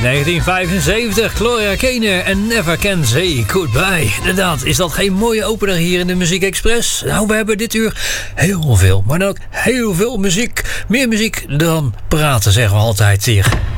1975, Gloria Gaynor en Never Can Say Goodbye. Inderdaad, is dat geen mooie opener hier in de Muziek Express? Nou, we hebben dit uur heel veel, maar dan ook heel veel muziek. Meer muziek dan praten, zeggen we altijd hier.